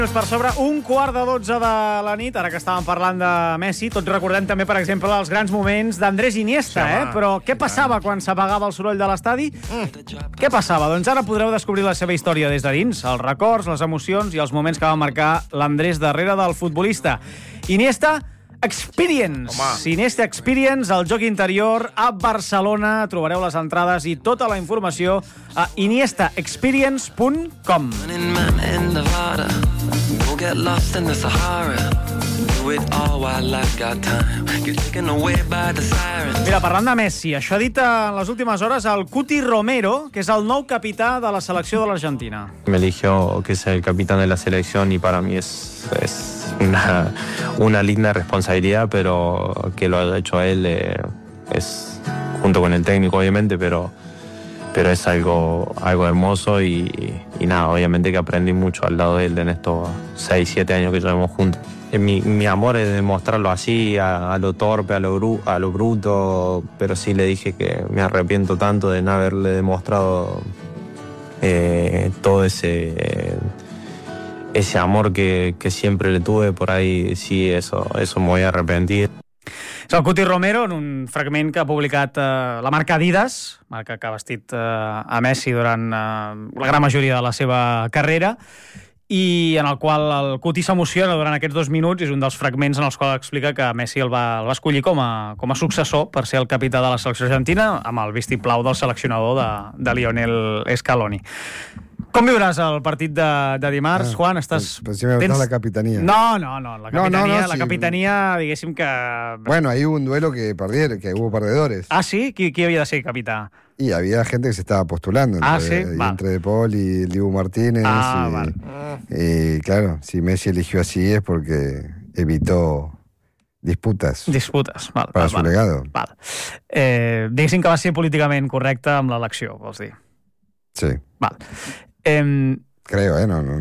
Per sobre 11:45 de la nit, ara que estàvem parlant de Messi, tots recordem també, per exemple, els grans moments d'Andrés Iniesta, Però què passava quan s'apagava el soroll de l'estadi? Què passava? Doncs ara podreu descobrir la seva història des de dins, els records, les emocions i els moments que va marcar l'Andrés darrere del futbolista. Iniesta Experience. Iniesta Experience, el joc interior a Barcelona. Trobareu les entrades i tota la informació a iniestaexperience.com. Mira, parlant de Messi, això ha dit en les últimes hores el Cuti Romero, que és el nou capità de la selecció de l'Argentina. Me eligió que sea el capitán de la selección y para mí es una linda responsabilidad, pero que lo haya hecho él es junto con el técnico, obviamente, pero es algo hermoso y nada, obviamente que aprendí mucho al lado de él en estos 6-7 años que llevamos juntos. Mi amor es demostrarlo así, a lo torpe, a lo bruto, pero sí le dije que me arrepiento tanto de no haberle demostrado todo ese amor que siempre le tuve. Por ahí sí, eso me voy a arrepentir. És el Cuti Romero en un fragment que ha publicat la marca Adidas, marca que ha vestit a Messi durant la gran majoria de la seva carrera, i en el qual el Cuti s'emociona durant aquests 2 minuts. És un dels fragments en els quals explica que Messi el va escollir com a successor per ser el capità de la selecció argentina, amb el vistiplau del seleccionador de Lionel Scaloni. Com viuràs el partit de dimarts, Juan? Pues si me gustó la capitanía. No, la capitania, diguéssim que... Bueno, ahí hubo un duelo que hubo perdedores. Ah, sí? Qui havia de ser capità? Y había gente que se estaba postulando entre De Paul y el Dibu Martínez. Vale. Y claro, si Messi eligió así es porque evitó disputas para su legado. Diguéssim que va ser políticament correcte amb l'elecció, vols dir? Sí. Val. Creo,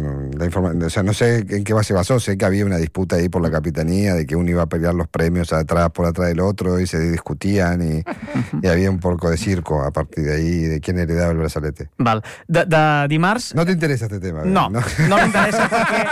o sea, no sé en qué se basó. Sé que había una disputa ahí por la capitanía, de que uno iba a pelear los premios por atrás del otro, y se discutían, y había un poco de circo a partir de ahí, de quién heredaba el brazalete. Val. De dimarts... No te interesa este tema? No m'interessa perquè...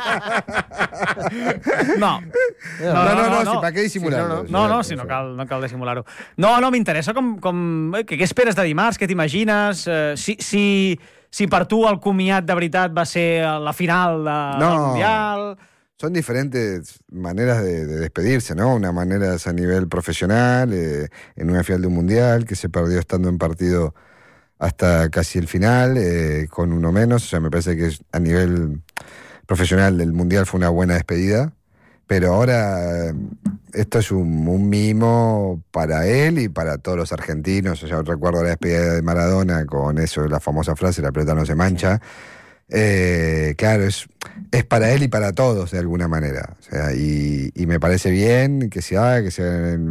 No, si para qué disimular-ho? Si no cal dissimular-ho. No, m'interessa què esperes de dimarts, què t'imagines, si per tu el comiat de veritat va ser la final del Mundial. Son diferentes maneras de despedirse, ¿no? Una manera es a nivel profesional, en una final de un Mundial, que se perdió estando en partido hasta casi el final, con uno menos. O sea, me parece que a nivel profesional el Mundial fue una buena despedida. Pero ahora esto es un mimo para él y para todos los argentinos. O sea, recuerdo la despedida de Maradona con eso, la famosa frase, la pelota no se mancha. Claro, es para él y para todos de alguna manera. O sea, y me parece bien que se haga, que sea